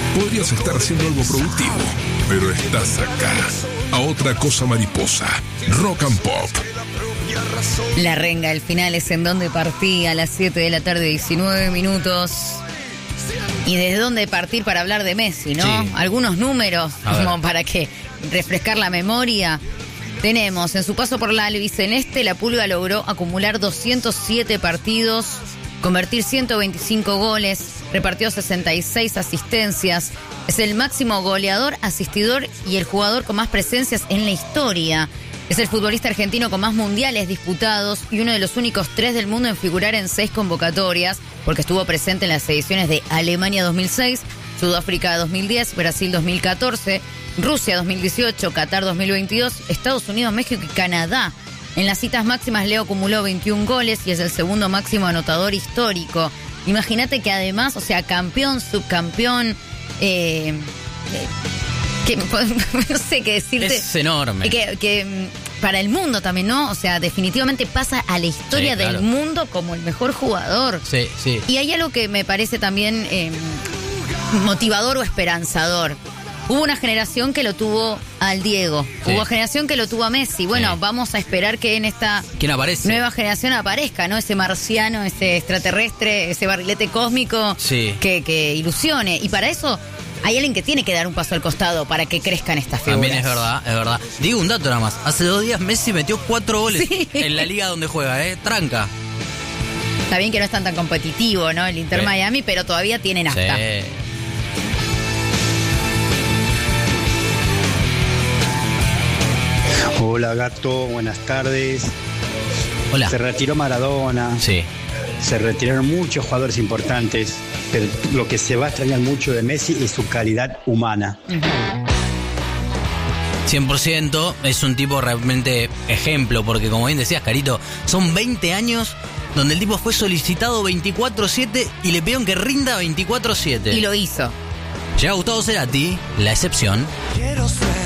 Podrías estar haciendo algo productivo, pero estás acá. A otra cosa mariposa. Rock and Pop. La renga, el final es En Dónde Partí, a las 7 de la tarde, 19 minutos. ¿Y desde dónde partir para hablar de Messi, no? Sí. Algunos números, como para que refrescar la memoria. Tenemos, en su paso por la albiceleste, la Pulga logró acumular 207 partidos, convertir 125 goles, repartió 66 asistencias. Es el máximo goleador, asistidor y el jugador con más presencias en la historia. Es el futbolista argentino con más mundiales disputados y uno de los únicos 3 del mundo en figurar en 6 convocatorias, porque estuvo presente en las ediciones de Alemania 2006, Sudáfrica 2010, Brasil 2014, Rusia 2018, Qatar 2022, Estados Unidos, México y Canadá. En las citas máximas, Leo acumuló 21 goles y es el segundo máximo anotador histórico. Imagínate que además, o sea, campeón, subcampeón, no sé qué decirte. Es enorme. Que para el mundo también, ¿no? O sea, definitivamente pasa a la historia del mundo como el mejor jugador. Sí, sí. Y hay algo que me parece también motivador o esperanzador. Hubo una generación que lo tuvo al Diego. Sí. Hubo una generación que lo tuvo a Messi. Bueno, Sí. vamos a esperar que en esta ¿Quién aparece? nueva generación aparezca, ¿no? Ese marciano, ese extraterrestre, ese barrilete cósmico Sí. que ilusione. Y para eso hay alguien que tiene que dar un paso al costado para que crezcan estas figuras. También es verdad, es verdad. Digo un dato nada más. Hace 2 días Messi metió 4 goles Sí. en la liga donde juega, tranca. Está bien que no es tan competitivo, ¿no? El Inter Sí. Miami, pero todavía tienen hasta. Sí. Hola gato, buenas tardes. Hola. Se retiró Maradona, Sí. se retiraron muchos jugadores importantes, pero lo que se va a extrañar mucho de Messi es su calidad humana. 100%, es un tipo realmente ejemplo, porque como bien decías, Carito, son 20 años donde el tipo fue solicitado 24/7 y le pidieron que rinda 24/7. Y lo hizo. Llega Gustavo Cerati, la excepción. Quiero ser